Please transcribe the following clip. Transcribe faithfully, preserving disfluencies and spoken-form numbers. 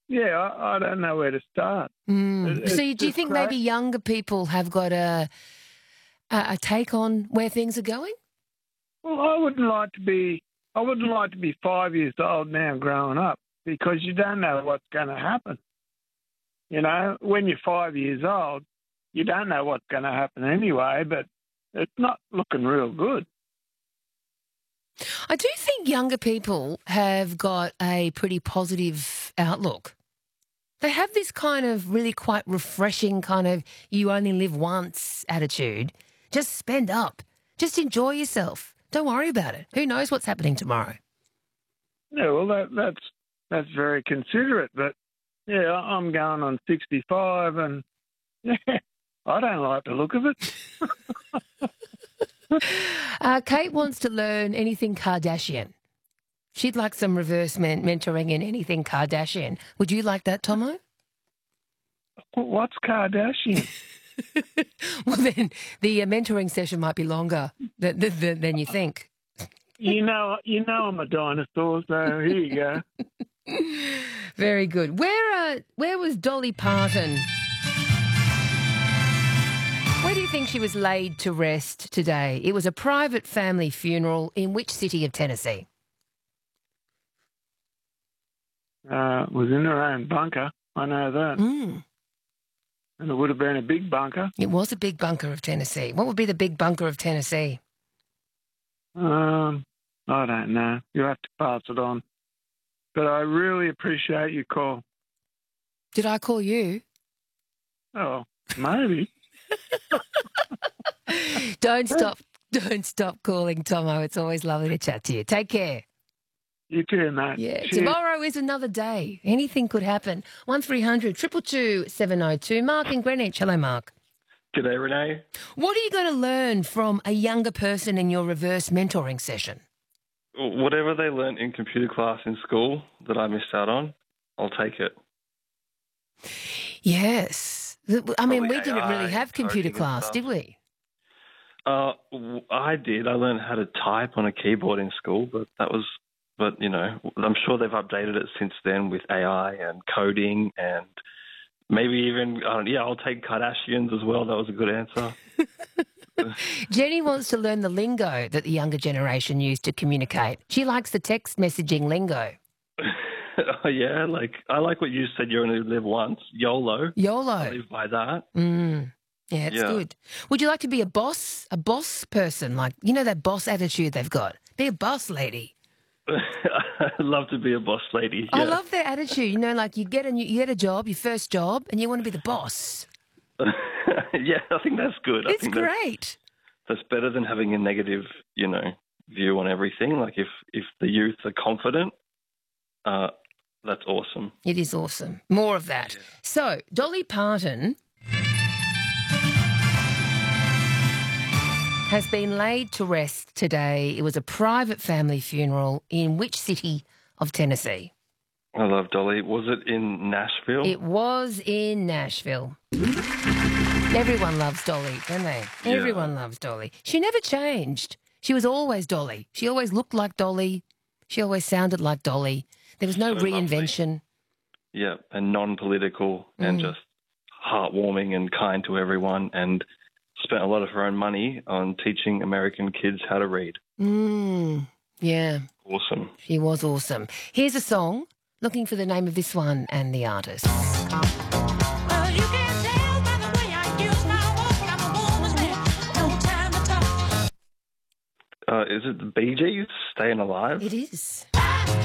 yeah, I, I don't know where to start. Mm. It, So it's you- do you just think great. maybe younger people have got a, a a take on where things are going? Well, I wouldn't like to be. I wouldn't like to be five years old now, growing up, because you don't know what's going to happen. You know, when you're five years old, you don't know what's going to happen anyway. But it's not looking real good. I do think younger people have got a pretty positive outlook. They have this kind of really quite refreshing kind of you only live once attitude. Just spend up. Just enjoy yourself. Don't worry about it. Who knows what's happening tomorrow? Yeah, well, that, that's that's very considerate. But yeah, I'm going on sixty-five, and yeah, I don't like the look of it. Uh, Kate wants to learn anything Kardashian. She'd like some reverse men- mentoring in anything Kardashian. Would you like that, Tomo? What's Kardashian? Well, then the uh, mentoring session might be longer than, than, than you think. You know, you know, I'm a dinosaur, so here you go. Very good. Where, uh, where was Dolly Parton? Where do you think she was laid to rest today? It was a private family funeral in which city of Tennessee? Uh, was in her own bunker. I know that. Mm. And it would have been a big bunker. It was a big bunker of Tennessee. What would be the big bunker of Tennessee? Um, I don't know. You have to pass it on. But I really appreciate your call. Did I call you? Oh, maybe. Don't stop. Don't stop calling, Tomo. It's always lovely to chat to you. Take care. You too, mate. Yeah, Cheers. tomorrow is another day. Anything could happen. One three hundred two two two seven oh two. Mark in Greenwich. Hello, Mark. G'day, Renee. What are you going to learn from a younger person in your reverse mentoring session? Whatever they learnt in computer class in school that I missed out on, I'll take it. Yes. I mean, we Probably didn't A I, really have computer coding and class, stuff. did we? Uh, w- I did. I learned how to type on a keyboard in school, but that was, but you know, I'm sure they've updated it since then with A I and coding and maybe even, I don't, yeah, I'll take Kardashians as well. That was a good answer. Jenny wants to learn the lingo that the younger generation use to communicate. She likes the text messaging lingo. Oh, yeah, like I like what you said. You only live once. YOLO. I YOLO. live by that. Mm. Yeah, it's Yeah. good. Would you like to be a boss, a boss person? Like, you know, that boss attitude they've got. Be a boss lady. I'd love to be a boss lady. I Yeah. love their attitude. You know, like you get a new, you get a job, your first job, and you want to be the boss. Yeah, I think that's good. I It's think that's, great. that's better than having a negative, you know, view on everything. Like if, if the youth are confident, uh, that's awesome. It is awesome. More of that. So, Dolly Parton has been laid to rest today. It was a private family funeral in which city of Tennessee? I love Dolly. Was it in Nashville? It was in Nashville. Everyone loves Dolly, don't they? Yeah. Everyone loves Dolly. She never changed. She was always Dolly. She always looked like Dolly. She always sounded like Dolly. There was no So lovely. reinvention. Yeah, and non-political and Mm. just heartwarming and kind to everyone, and spent a lot of her own money on teaching American kids how to read. Mm, yeah, Awesome. she was awesome. Here's a song. Looking for the name of this one and the artist. Well, you can tell by the way I use my walk. I'm a woman's man. No time to talk. Uh, is it the Bee Gees, Staying Alive? It is.